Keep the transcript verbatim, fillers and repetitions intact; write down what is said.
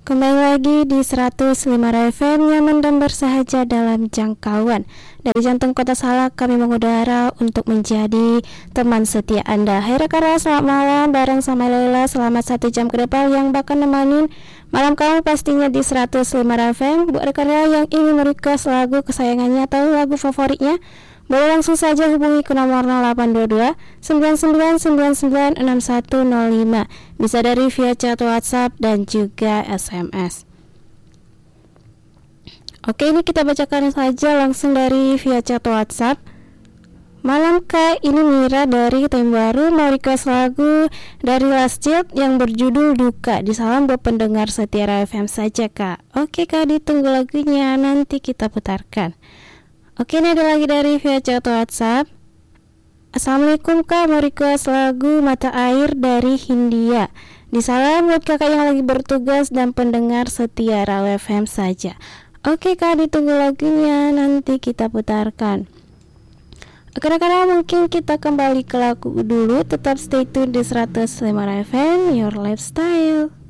Kembali lagi di seratus lima F M, nyaman dan bersahaja dalam jangkauan. Dari jantung kota Salak kami mengudara untuk menjadi teman setia Anda. Hai rekan, selamat malam bareng sama Laila selama satu jam ke depan yang bakal nemanin malam kamu pastinya di seratus lima F M. Buat rekan yang ingin merequest lagu kesayangannya atau lagu favoritnya, boleh langsung saja hubungi ke nomor nol delapan dua dua sembilan sembilan sembilan sembilan enam satu nol lima. Bisa dari via chat WhatsApp dan juga S M S. Oke, ini kita bacakan saja langsung dari via chat WhatsApp. Malam Kak, ini Mira dari Tim Baru mau request lagu dari Last Child yang berjudul Duka. Disalam buat pendengar setia F M saja Kak. Oke Kak, ditunggu lagunya, nanti kita putarkan. Oke, ini ada lagi dari via chat WhatsApp. Assalamualaikum Kak, mau request lagu Mata Air dari Hindia. Disalam buat kakak yang lagi bertugas dan pendengar setia Raw F M saja. Oke Kak, ditunggu lagunya, nanti kita putarkan. Kadang-kadang mungkin kita kembali ke lagu dulu. Tetap stay tune di seratus lima F M, Your Lifestyle.